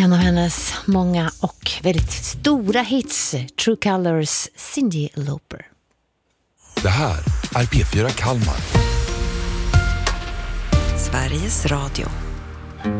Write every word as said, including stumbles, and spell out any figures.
En av hennes många och väldigt stora hits, True Colors, Cyndi Lauper. Det här är P fyra Kalmar. Sveriges Radio.